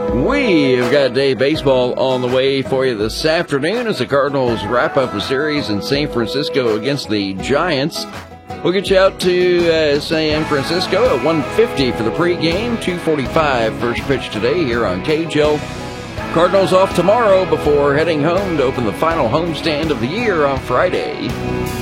We've got day baseball on the way for you this afternoon as the Cardinals wrap up a series in San Francisco against the Giants. We'll get you out to San Francisco at 1:50 for the pregame, 2:45 first pitch today here on KJL. Cardinals off tomorrow before heading home to open the final homestand of the year on Friday.